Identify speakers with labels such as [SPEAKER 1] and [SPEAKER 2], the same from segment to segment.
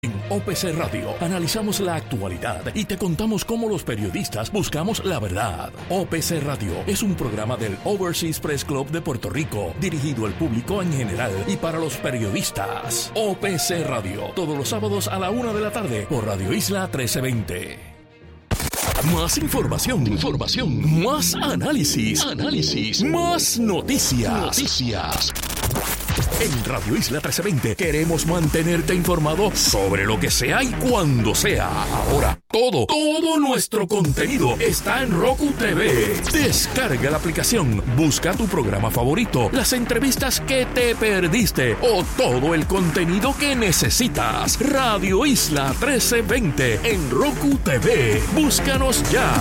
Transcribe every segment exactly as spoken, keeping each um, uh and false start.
[SPEAKER 1] En O P C Radio analizamos la actualidad y te contamos cómo los periodistas buscamos la verdad. O P C Radio es un programa del Overseas Press Club de Puerto Rico, dirigido al público en general y para los periodistas. O P C Radio, todos los sábados a la una de la tarde por Radio Isla trece veinte. Más información, información, más análisis, análisis, más noticias, noticias. En Radio Isla trece veinte queremos mantenerte informado sobre lo que sea y cuando sea. Ahora, todo, todo nuestro contenido está en Roku T V. Descarga la aplicación, busca tu programa favorito, las entrevistas que te perdiste o todo el contenido que necesitas. Radio Isla trece veinte en Roku T V. Búscanos ya.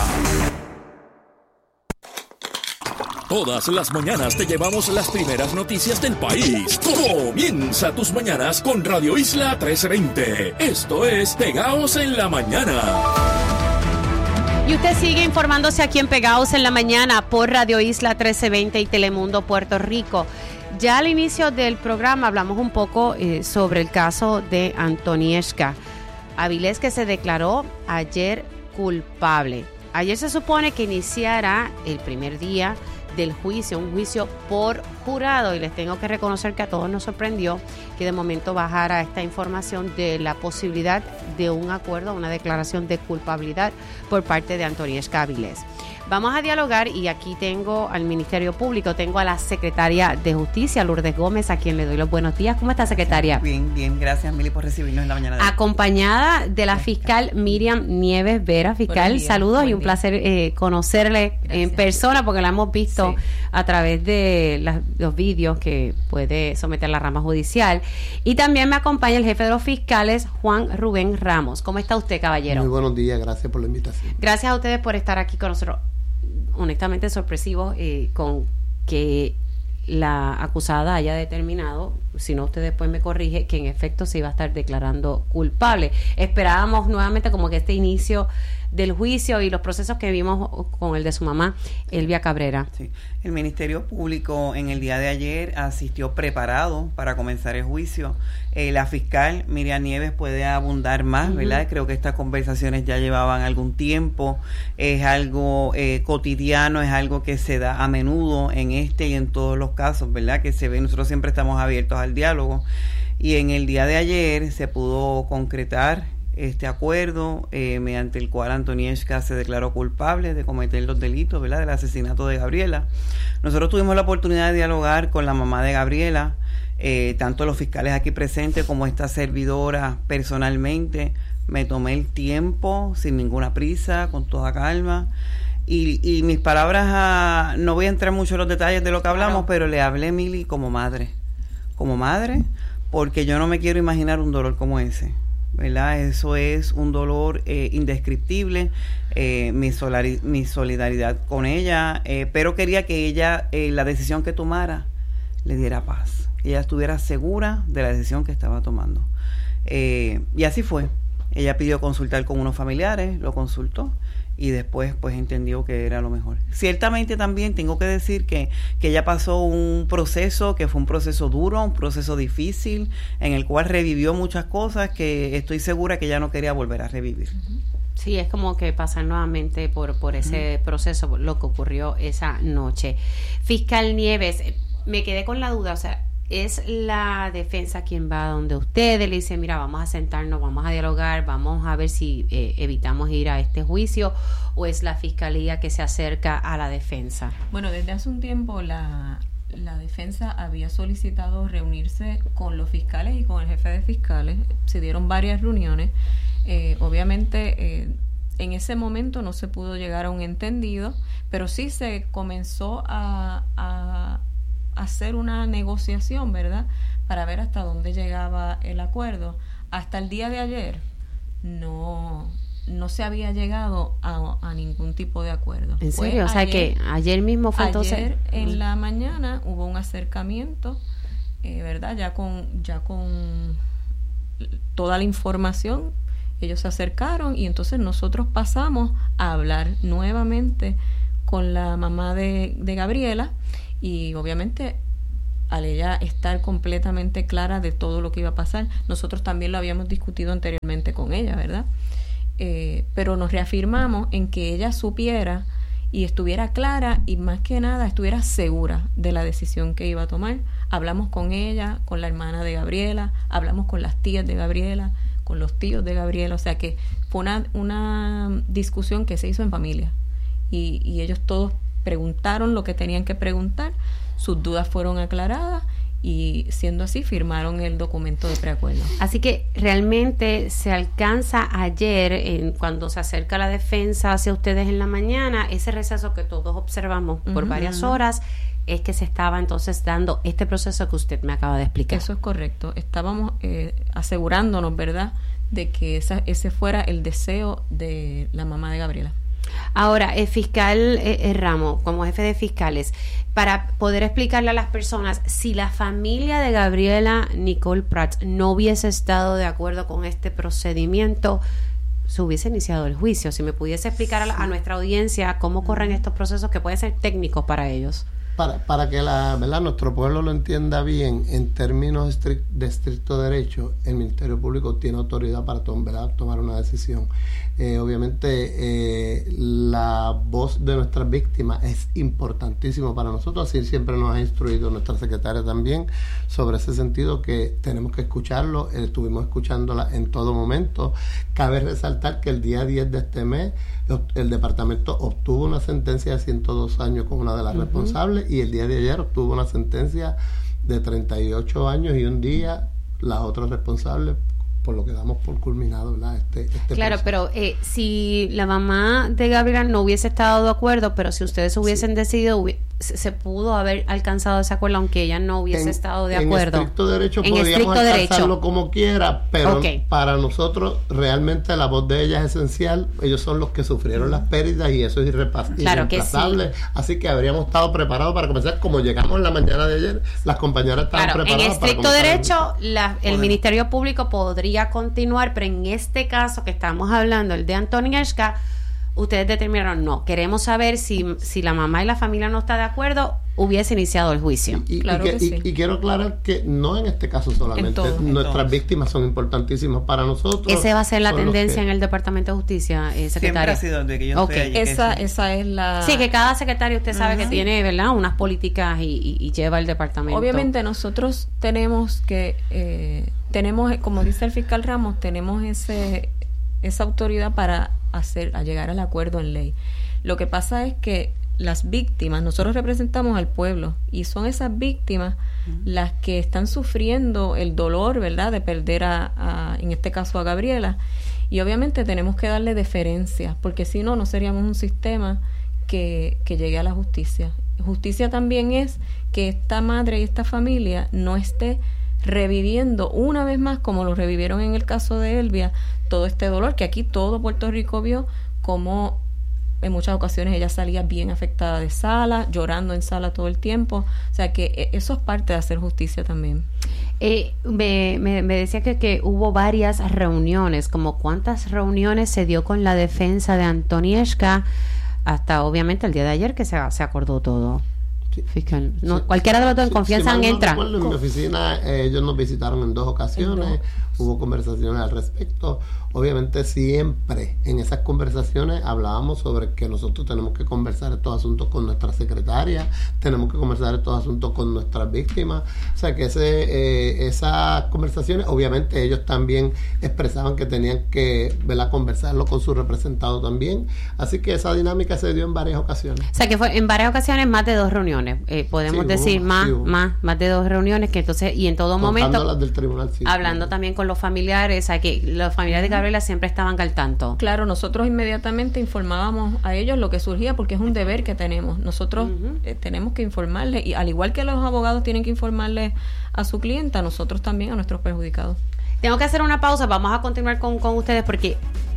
[SPEAKER 1] Todas las mañanas te llevamos las primeras noticias del país. Comienza tus mañanas con Radio Isla trece veinte. Esto es Pegaos en la Mañana.
[SPEAKER 2] Y usted sigue informándose aquí en Pegaos en la Mañana por Radio Isla trece veinte y Telemundo Puerto Rico. Ya al inicio del programa hablamos un poco eh, sobre el caso de Antonieshka Avilés, que se declaró ayer culpable. Ayer se supone que iniciará el primer día del juicio, un juicio por jurado, y les tengo que reconocer que a todos nos sorprendió que de momento bajara esta información de la posibilidad de un acuerdo, una declaración de culpabilidad por parte de Antonieshka Avilés. Vamos a dialogar y aquí tengo al Ministerio Público, tengo a la Secretaria de Justicia, Lourdes Gómez, a quien le doy los buenos días. ¿Cómo está, Secretaria?
[SPEAKER 3] Bien, bien, gracias, Mili, por recibirnos en la mañana de hoy.
[SPEAKER 2] Acompañada de la fiscal Miriam Nieves Vera. Fiscal, días, saludos y un día. placer eh, conocerle gracias. en persona, porque la hemos visto sí. a través de las, los vídeos que puede someter la rama judicial. Y también me acompaña el jefe de los fiscales, Juan Rubén Ramos. ¿Cómo está usted, caballero?
[SPEAKER 4] Muy buenos días, gracias por la invitación.
[SPEAKER 2] Gracias a ustedes por estar aquí con nosotros. Honestamente sorpresivos eh, con que la acusada haya determinado, si no usted después me corrige, que en efecto se iba a estar declarando culpable. Esperábamos nuevamente como que este inicio del juicio y los procesos que vimos con el de su mamá, Elvia Cabrera.
[SPEAKER 3] Sí. El Ministerio Público en el día de ayer asistió preparado para comenzar el juicio. Eh, la fiscal Miriam Nieves puede abundar más, uh-huh. ¿verdad? Creo que estas conversaciones ya llevaban algún tiempo. Es algo eh, cotidiano, es algo que se da a menudo en este y en todos los casos, ¿verdad? Que se ve, nosotros siempre estamos abiertos al diálogo. Y en el día de ayer se pudo concretar este acuerdo eh, mediante el cual Antonieshka se declaró culpable de cometer los delitos, ¿verdad?, del asesinato de Gabriela. Nosotros tuvimos la oportunidad de dialogar con la mamá de Gabriela, eh, tanto los fiscales aquí presentes como esta servidora personalmente. Me tomé el tiempo sin ninguna prisa, con toda calma. Y, y mis palabras, a, no voy a entrar mucho en los detalles de lo que hablamos, claro. pero le hablé, Mili, como madre. Como madre, porque yo no me quiero imaginar un dolor como ese, ¿verdad? Eso es un dolor eh, indescriptible, eh, mi, solari- mi solidaridad con ella, eh, pero quería que ella, eh, la decisión que tomara, le diera paz, que ella estuviera segura de la decisión que estaba tomando. Eh, y así fue. Ella pidió consultar con unos familiares, lo consultó, y después pues entendió que era lo mejor. Ciertamente también tengo que decir que, que ella pasó un proceso que fue un proceso duro, un proceso difícil, en el cual revivió muchas cosas que estoy segura que ella no quería volver a revivir.
[SPEAKER 2] Sí, es como que pasar nuevamente por, por ese uh-huh. proceso, lo que ocurrió esa noche. Fiscal Nieves, me quedé con la duda, o sea, ¿es la defensa quien va donde ustedes le dice, mira, vamos a sentarnos, vamos a dialogar, vamos a ver si eh, evitamos ir a este juicio, o es la fiscalía que se acerca a la defensa?
[SPEAKER 5] Bueno, desde hace un tiempo la, la defensa había solicitado reunirse con los fiscales y con el jefe de fiscales. Se dieron varias reuniones. Eh, obviamente, eh, en ese momento no se pudo llegar a un entendido, pero sí se comenzó a... a hacer una negociación, ¿verdad?, para ver hasta dónde llegaba el acuerdo. Hasta el día de ayer no no se había llegado a, a ningún tipo de acuerdo.
[SPEAKER 2] ¿En serio? Fue o sea ayer, que ayer mismo fue
[SPEAKER 5] ayer
[SPEAKER 2] entonces...
[SPEAKER 5] Ayer en la mañana hubo un acercamiento, eh, ¿verdad?, ya con ya con toda la información. Ellos se acercaron y entonces nosotros pasamos a hablar nuevamente con la mamá de, de Gabriela. Y obviamente al ella estar completamente clara de todo lo que iba a pasar. Nosotros también lo habíamos discutido anteriormente con ella, ¿verdad? Eh, pero nos reafirmamos en que ella supiera y estuviera clara y más que nada estuviera segura de la decisión que iba a tomar. Hablamos con ella, con la hermana de Gabriela, hablamos con las tías de Gabriela, con los tíos de Gabriela, o sea que fue una, una discusión que se hizo en familia y, y ellos todos preguntaron lo que tenían que preguntar, sus dudas fueron aclaradas y siendo así firmaron el documento de preacuerdo.
[SPEAKER 2] Así que realmente se alcanza ayer, en, cuando se acerca la defensa hacia ustedes en la mañana, ese receso que todos observamos por uh-huh. varias horas, es que se estaba entonces dando este proceso que usted me acaba de explicar.
[SPEAKER 5] Eso es correcto. Estábamos eh, asegurándonos, ¿verdad?, de que esa, ese fuera el deseo de la mamá de Gabriela.
[SPEAKER 2] Ahora, el fiscal eh, Ramos, como jefe de fiscales, para poder explicarle a las personas, si la familia de Gabriela Nicole Prats no hubiese estado de acuerdo con este procedimiento, se hubiese iniciado el juicio. Si me pudiese explicar a, la, a nuestra audiencia cómo corren estos procesos que pueden ser técnicos para ellos.
[SPEAKER 4] Para, para que la, ¿verdad? nuestro pueblo lo entienda bien, en términos estric- de estricto derecho, el Ministerio Público tiene autoridad para tom, ¿verdad? tomar una decisión. Eh, obviamente, eh, la voz de nuestras víctimas es importantísimo para nosotros, así siempre nos ha instruido nuestra secretaria también sobre ese sentido, que tenemos que escucharlo, eh, estuvimos escuchándola en todo momento. Cabe resaltar que el día diez de este mes, el departamento obtuvo una sentencia de ciento dos años con una de las uh-huh. responsables, y el día de ayer obtuvo una sentencia de treinta y ocho años y un día las otras responsables, por lo que damos por culminado, ¿verdad? Este, este
[SPEAKER 2] claro,
[SPEAKER 4] proceso.
[SPEAKER 2] pero eh, si la mamá de Gabriela no hubiese estado de acuerdo, pero si ustedes hubiesen sí. decidido, hubi- se, se pudo haber alcanzado ese acuerdo aunque ella no hubiese
[SPEAKER 4] en,
[SPEAKER 2] estado de
[SPEAKER 4] en
[SPEAKER 2] acuerdo.
[SPEAKER 4] Estricto derecho
[SPEAKER 2] en
[SPEAKER 4] podríamos
[SPEAKER 2] estricto
[SPEAKER 4] alcanzarlo
[SPEAKER 2] derecho.
[SPEAKER 4] como quiera, pero
[SPEAKER 2] okay.
[SPEAKER 4] para nosotros realmente la voz de ella es esencial. Ellos son los que sufrieron mm. las pérdidas y eso es irrepa-
[SPEAKER 2] claro
[SPEAKER 4] irreemplazable.
[SPEAKER 2] Que sí.
[SPEAKER 4] Así que habríamos estado preparados para comenzar. Como llegamos en la mañana de ayer, las compañeras estaban
[SPEAKER 2] claro,
[SPEAKER 4] preparadas.
[SPEAKER 2] En estricto
[SPEAKER 4] para
[SPEAKER 2] derecho, la, el Ministerio Público podría continuar, pero en este caso que estamos hablando, el de Antonieshka, ustedes determinaron, no, queremos saber si, si la mamá y la familia no está de acuerdo, hubiese iniciado el juicio.
[SPEAKER 4] Y, y,
[SPEAKER 5] claro
[SPEAKER 4] y,
[SPEAKER 5] que
[SPEAKER 4] y,
[SPEAKER 5] sí.
[SPEAKER 4] y quiero aclarar que no en este caso solamente,
[SPEAKER 5] todo,
[SPEAKER 4] nuestras
[SPEAKER 3] todos.
[SPEAKER 4] víctimas son importantísimas para nosotros.
[SPEAKER 2] Esa va a ser la tendencia
[SPEAKER 4] que,
[SPEAKER 2] en el Departamento de Justicia, eh, secretaria.
[SPEAKER 3] Siempre ha sido desde que yo
[SPEAKER 2] okay.
[SPEAKER 3] estoy allí.
[SPEAKER 5] Esa,
[SPEAKER 3] que
[SPEAKER 5] esa es la...
[SPEAKER 2] Sí, que cada secretario usted sabe
[SPEAKER 5] uh-huh.
[SPEAKER 2] que tiene, ¿verdad?, unas políticas y, y, y lleva el departamento.
[SPEAKER 5] Obviamente nosotros tenemos que, eh, tenemos, como dice el fiscal Ramos, tenemos ese esa autoridad para hacer, a llegar al acuerdo en ley. Lo que pasa es que las víctimas, nosotros representamos al pueblo y son esas víctimas uh-huh. las que están sufriendo el dolor, ¿verdad?, de perder a, a, en este caso a Gabriela, y obviamente tenemos que darle deferencia, porque si no, no seríamos un sistema que, que llegue a la justicia. Justicia también es que esta madre y esta familia no esté reviviendo una vez más, como lo revivieron en el caso de Elvia, todo este dolor que aquí todo Puerto Rico vio, como en muchas ocasiones ella salía bien afectada de sala, llorando en sala todo el tiempo. O sea que eso es parte de hacer justicia también.
[SPEAKER 2] Eh, me, me, me decía que, que hubo varias reuniones, como cuántas reuniones se dio con la defensa de Antonieshka hasta obviamente el día de ayer que se, se acordó todo. Sí. Fiscal, no, sí, cualquiera de los dos en sí, confianza
[SPEAKER 4] si
[SPEAKER 2] entra.
[SPEAKER 4] No recuerdo, en mi oficina eh, ellos nos visitaron en dos ocasiones, en dos. Hubo conversaciones al respecto. Obviamente siempre en esas conversaciones hablábamos sobre que nosotros tenemos que conversar estos asuntos con nuestra secretaria, tenemos que conversar estos asuntos con nuestras víctimas. O sea que ese, eh, esas conversaciones, obviamente ellos también expresaban que tenían que, ¿verdad?, conversarlo con su representado también. Así que esa dinámica se dio en varias ocasiones.
[SPEAKER 2] O sea que fue en varias ocasiones más de dos reuniones. Eh, podemos sí, decir hubo, más, sí, más, más de dos reuniones que entonces, y en todo momento
[SPEAKER 4] las del tribunal, sí,
[SPEAKER 2] hablando sí. también con los familiares, o sea que los familiares de Gabriela siempre estaban al tanto.
[SPEAKER 5] Claro, nosotros inmediatamente informábamos a ellos lo que surgía porque es un deber que tenemos. Nosotros uh-huh. eh, tenemos que informarles, y al igual que los abogados tienen que informarles a su clienta, nosotros también a nuestros perjudicados.
[SPEAKER 2] Tengo que hacer una pausa, vamos a continuar con, con ustedes porque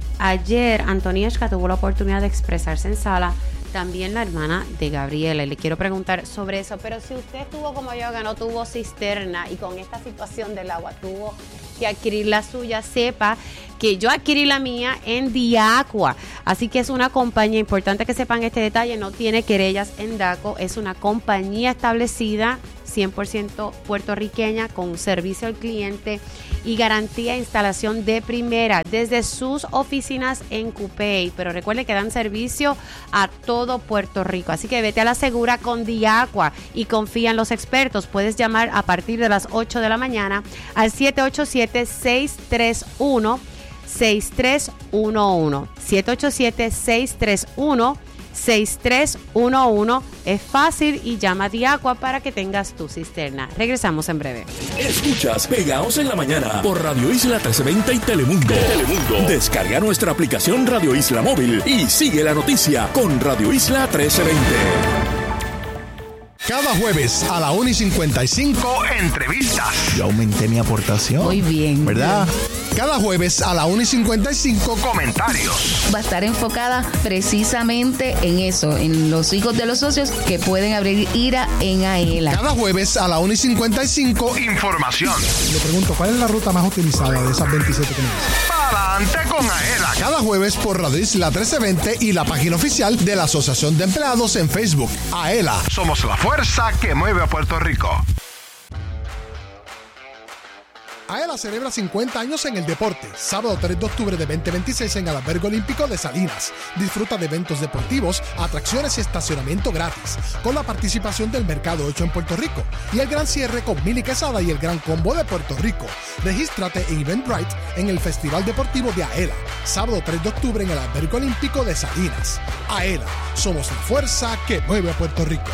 [SPEAKER 2] ayer Antonieshka tuvo la oportunidad de expresarse en sala, también la hermana de Gabriela, y le quiero preguntar sobre eso. Pero si usted estuvo como yo, que no tuvo cisterna y con esta situación del agua tuvo que adquirir la suya, sepa que yo adquirí la mía en Diaqua, así que es una compañía, importante que sepan este detalle, no tiene querellas en DACO, es una compañía establecida, cien por ciento puertorriqueña con servicio al cliente y garantía de instalación de primera desde sus oficinas en Cupey. Pero recuerde que dan servicio a todo Puerto Rico. Así que vete a la segura con Diaqua y confía en los expertos. Puedes llamar a partir de las ocho de la mañana al siete ocho siete, seis tres uno, seis tres uno uno. siete ocho siete, seis tres uno, seis tres uno uno. Es fácil y llama a Diaqua para que tengas tu cisterna. Regresamos en breve.
[SPEAKER 1] Escuchas Pegaos en la Mañana por Radio Isla trece veinte y Telemundo. Telemundo. Descarga nuestra aplicación Radio Isla Móvil y sigue la noticia con Radio Isla trece veinte.
[SPEAKER 6] Cada jueves a la una y cincuenta y cinco, entrevistas.
[SPEAKER 7] Yo aumenté mi aportación.
[SPEAKER 8] Muy bien.
[SPEAKER 6] ¿Verdad? Cada jueves a la una y cincuenta y cinco, comentarios.
[SPEAKER 8] Va a estar enfocada precisamente en eso, en los hijos de los socios que pueden abrir IRA en AELA.
[SPEAKER 6] Cada jueves a la una y cincuenta y cinco, información.
[SPEAKER 9] Le pregunto, ¿cuál es la ruta más utilizada de esas veintisiete que me dicen?
[SPEAKER 6] Para adelante con AELA. Cada jueves por Radio Isla trece veinte y la página oficial de la Asociación de Empleados en Facebook. AELA. Somos la fuerza que mueve a Puerto Rico. AELA celebra cincuenta años en el deporte. Sábado tres de octubre de veinte veintiséis en el Albergue Olímpico de Salinas. Disfruta de eventos deportivos, atracciones y estacionamiento gratis. Con la participación del Mercado ocho en Puerto Rico. Y el gran cierre con Mili Quesada y el Gran Combo de Puerto Rico. Regístrate en Eventbrite en el Festival Deportivo de AELA. Sábado tres de octubre en el Albergue Olímpico de Salinas. AELA. Somos la fuerza que mueve a Puerto Rico.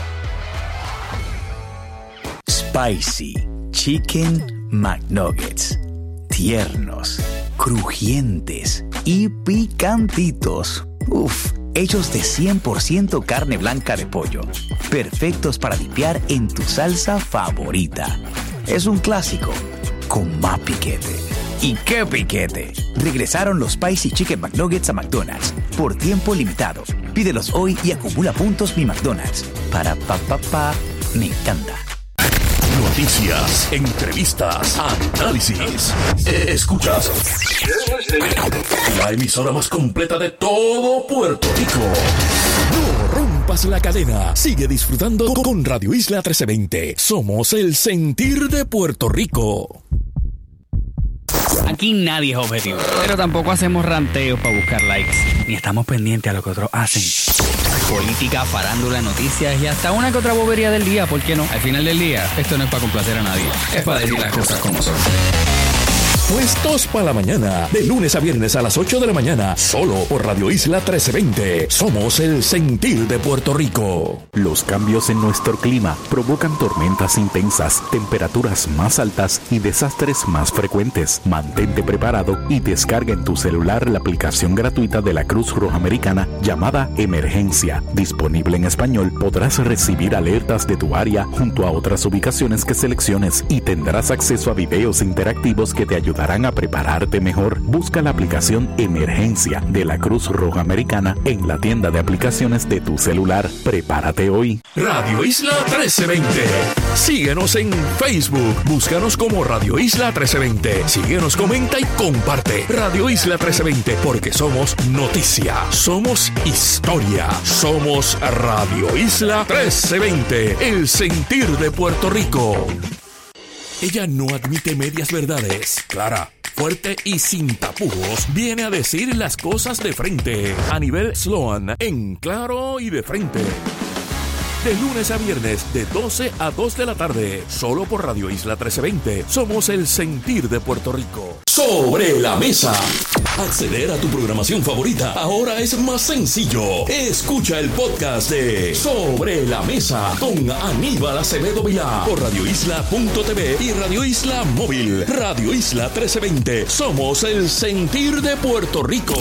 [SPEAKER 7] Spicy Chicken McNuggets. Tiernos, crujientes y picantitos. Uf, hechos de cien por ciento carne blanca de pollo. Perfectos para dipear en tu salsa favorita. Es un clásico con más piquete. ¿Y qué piquete? Regresaron los Spicy Chicken McNuggets a McDonald's por tiempo limitado. Pídelos hoy y acumula puntos Mi McDonald's. Para pa pa pa, me encanta.
[SPEAKER 1] Noticias, entrevistas, análisis. Escuchas la emisora más completa de todo Puerto Rico. No rompas la cadena. Sigue disfrutando con Radio Isla trece veinte. Somos el sentir de Puerto Rico.
[SPEAKER 10] Aquí nadie es objetivo, pero tampoco hacemos ranteos para buscar likes, ni estamos pendientes a lo que otros hacen. Política, farándula, noticias y hasta una que otra bobería del día, ¿por qué no? Al final del día, esto no es para complacer a nadie, es para decir las cosas como son.
[SPEAKER 1] Puestos para la mañana, de lunes a viernes a las ocho de la mañana, solo por Radio Isla trece veinte. Somos el sentir de Puerto Rico.
[SPEAKER 11] Los cambios en nuestro clima provocan tormentas intensas, temperaturas más altas y desastres más frecuentes. Mantente preparado y descarga en tu celular la aplicación gratuita de la Cruz Roja Americana llamada Emergencia. Disponible en español, podrás recibir alertas de tu área junto a otras ubicaciones que selecciones y tendrás acceso a videos interactivos que te ayudarán a prepararte mejor. Busca la aplicación Emergencia de la Cruz Roja Americana en la tienda de aplicaciones de tu celular. Prepárate hoy.
[SPEAKER 1] Radio Isla trece veinte. Síguenos en Facebook. Búscanos como Radio Isla trece veinte. Síguenos, comenta y comparte. Radio Isla trece veinte, porque somos noticia, somos historia, somos Radio Isla trece veinte, el sentir de Puerto Rico. Ella no admite medias verdades. Clara, fuerte y sin tapujos, viene a decir las cosas de frente. A nivel Sloan, en Claro y de Frente. De lunes a viernes, de doce a dos de la tarde. Solo por Radio Isla trece veinte. Somos el sentir de Puerto Rico. Sobre la mesa. Acceder a tu programación favorita ahora es más sencillo. Escucha el podcast de Sobre la Mesa con Aníbal Acevedo Vilá por radio isla punto t v y Radio Isla Móvil. Radio Isla trece veinte. Somos el sentir de Puerto Rico.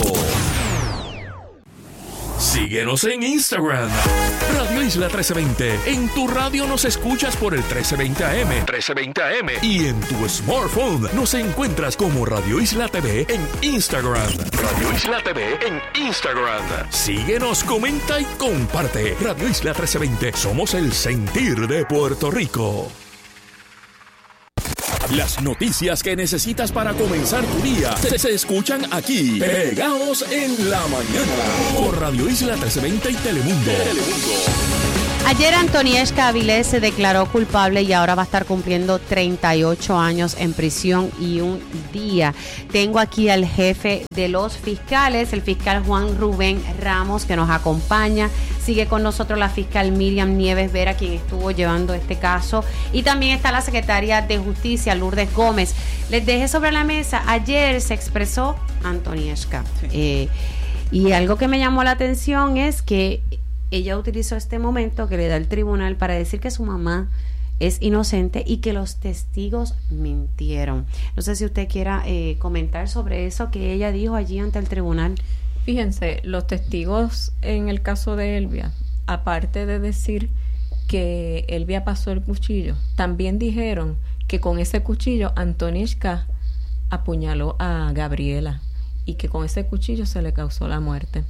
[SPEAKER 1] Síguenos en Instagram, Radio Isla trece veinte. En tu radio nos escuchas por el trece veinte A M. trece veinte A M. Y en tu smartphone nos encuentras como Radio Isla T V en Instagram. Radio Isla T V en Instagram. Síguenos, comenta y comparte. Radio Isla trece veinte. Somos el sentir de Puerto Rico. Las noticias que necesitas para comenzar tu día se, se escuchan aquí, pegados en la mañana, por Radio Isla trece veinte y Telemundo. Telemundo.
[SPEAKER 2] Ayer Antonieshka Avilés se declaró culpable y ahora va a estar cumpliendo treinta y ocho años en prisión y un día. Tengo aquí al jefe de los fiscales, el fiscal Juan Rubén Ramos, que nos acompaña. Sigue con nosotros la fiscal Miriam Nieves Vera, quien estuvo llevando este caso. Y también está la secretaria de Justicia, Lourdes Gómez. Les dejé sobre la mesa, ayer se expresó Antonieshka. Sí. Eh, y algo que me llamó la atención es que ella utilizó este momento que le da el tribunal para decir que su mamá es inocente y que los testigos mintieron. No sé si usted quiera eh, comentar sobre eso que ella dijo allí ante el tribunal.
[SPEAKER 5] Fíjense, los testigos en el caso de Elvia, aparte de decir que Elvia pasó el cuchillo, también dijeron que con ese cuchillo Antonieshka apuñaló a Gabriela y que con ese cuchillo se le causó la muerte.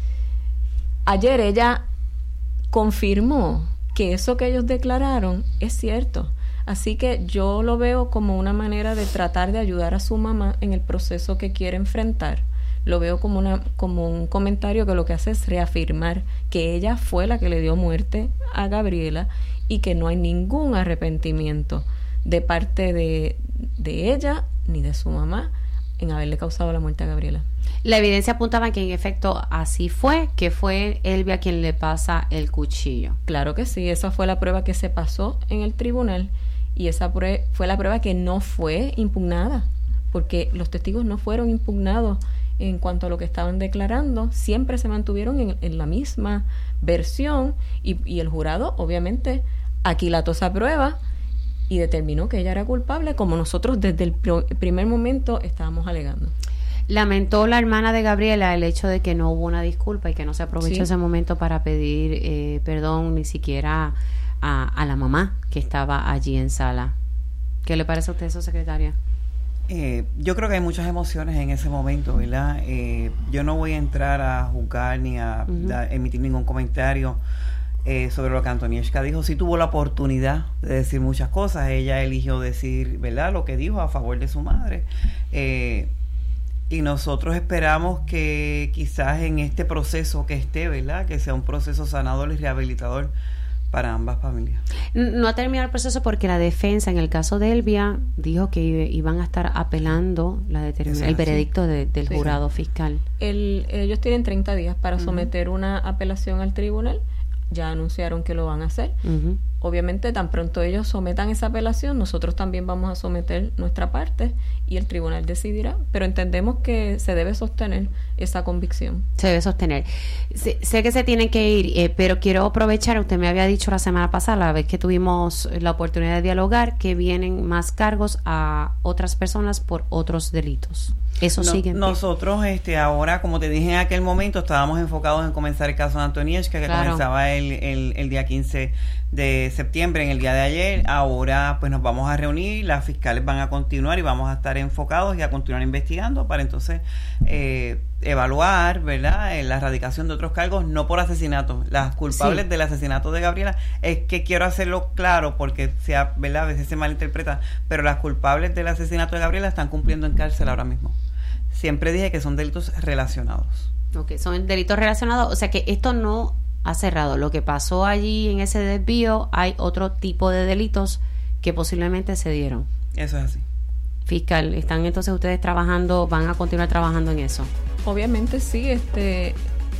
[SPEAKER 5] Ayer ella confirmó que eso que ellos declararon es cierto. Así que yo lo veo como una manera de tratar de ayudar a su mamá en el proceso que quiere enfrentar. Lo veo como una como un comentario que lo que hace es reafirmar que ella fue la que le dio muerte a Gabriela y que no hay ningún arrepentimiento de parte de, de ella ni de su mamá en haberle causado la muerte a Gabriela.
[SPEAKER 2] La evidencia apuntaba que en efecto así fue, que fue Elvia quien le pasa el cuchillo.
[SPEAKER 5] Claro que sí, esa fue la prueba que se pasó en el tribunal y esa prue- fue la prueba que no fue impugnada, porque los testigos no fueron impugnados en cuanto a lo que estaban declarando, siempre se mantuvieron en, en la misma versión y, y el jurado obviamente aquilató esa prueba y determinó que ella era culpable, como nosotros desde el pr- primer momento estábamos alegando.
[SPEAKER 2] Lamentó la hermana de Gabriela el hecho de que no hubo una disculpa y que no se aprovechó sí. ese momento para pedir eh, perdón ni siquiera a, a la mamá que estaba allí en sala. ¿Qué le parece a usted eso, secretaria?
[SPEAKER 3] Eh, yo creo que hay muchas emociones en ese momento, ¿verdad? Eh, yo no voy a entrar a juzgar ni a uh-huh. da, emitir ningún comentario eh, sobre lo que Antonieshka dijo. Sí tuvo la oportunidad de decir muchas cosas. Ella eligió decir, ¿verdad?, lo que dijo a favor de su madre. Eh, y nosotros esperamos que quizás en este proceso que esté, ¿verdad?, que sea un proceso sanador y rehabilitador para ambas familias.
[SPEAKER 2] No ha terminado el proceso porque la defensa, en el caso de Elvia, dijo que iban a estar apelando la determin- el veredicto de, del sí. jurado fiscal.
[SPEAKER 5] El, ellos tienen treinta días para uh-huh. someter una apelación al tribunal. Ya anunciaron que lo van a hacer. Uh-huh. Obviamente, tan pronto ellos sometan esa apelación, nosotros también vamos a someter nuestra parte y el tribunal decidirá. Pero entendemos que se debe sostener esa convicción.
[SPEAKER 2] Se debe sostener. Sé, sé que se tienen que ir, eh, pero quiero aprovechar, usted me había dicho la semana pasada, la vez que tuvimos la oportunidad de dialogar, que vienen más cargos a otras personas por otros delitos. Eso
[SPEAKER 3] no,
[SPEAKER 2] sigue.
[SPEAKER 3] Nosotros este ahora, como te dije en aquel momento, estábamos enfocados en comenzar el caso de Antonieshka, que claro. comenzaba el, el, el día quince de septiembre, en el día de ayer. Ahora pues nos vamos a reunir, las fiscales van a continuar y vamos a estar enfocados y a continuar investigando para entonces eh, evaluar, ¿verdad?, la erradicación de otros cargos, no por asesinato. Las culpables sí. del asesinato de Gabriela, es que quiero hacerlo claro porque sea, ¿verdad?, a veces se malinterpreta, pero las culpables del asesinato de Gabriela están cumpliendo en cárcel ahora mismo. Siempre dije que son delitos relacionados.
[SPEAKER 2] Ok, son delitos relacionados, o sea que esto no ha cerrado. Lo que pasó allí en ese desvío, hay otro tipo de delitos que posiblemente se dieron.
[SPEAKER 3] Eso es así.
[SPEAKER 2] Fiscal, ¿están entonces ustedes trabajando, van a continuar trabajando en eso?
[SPEAKER 5] Obviamente sí, este,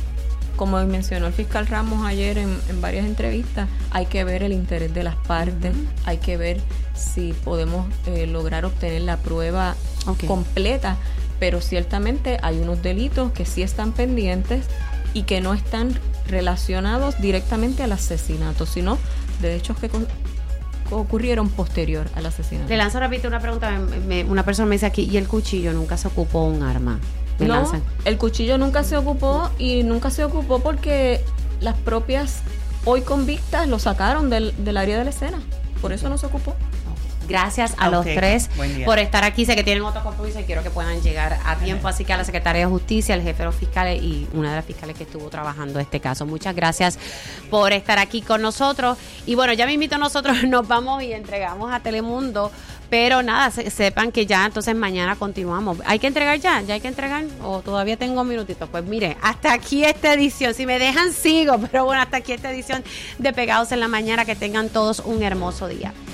[SPEAKER 5] como mencionó el fiscal Ramos ayer en, en varias entrevistas, hay que ver el interés de las partes, uh-huh. hay que ver si podemos eh, lograr obtener la prueba okay. completa, pero ciertamente hay unos delitos que sí están pendientes y que no están relacionados directamente al asesinato, sino de hechos que con, ocurrieron posterior al asesinato.
[SPEAKER 2] Le lanzo rápido una pregunta. Me, una persona me dice aquí, ¿y el cuchillo nunca se ocupó un arma? Me
[SPEAKER 5] no,
[SPEAKER 2] lanzan.
[SPEAKER 5] El cuchillo nunca se ocupó y nunca se ocupó porque las propias hoy convictas lo sacaron del, del área de la escena. Por eso no se ocupó.
[SPEAKER 2] Gracias a okay. los tres por estar aquí. Sé que tienen otro compromiso y quiero que puedan llegar a tiempo. Así que a la Secretaría de Justicia, al jefe de los fiscales y una de las fiscales que estuvo trabajando este caso. Muchas gracias por estar aquí con nosotros. Y bueno, ya mismito nosotros nos vamos y entregamos a Telemundo. Pero nada, se, sepan que ya entonces mañana continuamos. ¿Hay que entregar ya? ¿Ya hay que entregar? ¿O todavía tengo un minutito? Pues mire, hasta aquí esta edición. Si me dejan, sigo. Pero bueno, hasta aquí esta edición de Pegados en la Mañana. Que tengan todos un hermoso día.